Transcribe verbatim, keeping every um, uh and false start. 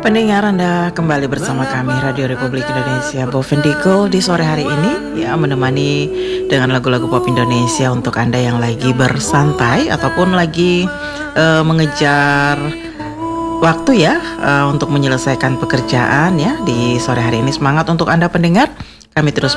Pendengar, Anda kembali bersama kami Radio Republik Indonesia Bovendigul di sore hari ini, ya, menemani dengan lagu-lagu pop Indonesia untuk Anda yang lagi bersantai ataupun lagi uh, mengejar waktu, ya, uh, untuk menyelesaikan pekerjaan, ya, di sore hari ini. Semangat untuk Anda pendengar. Kami terus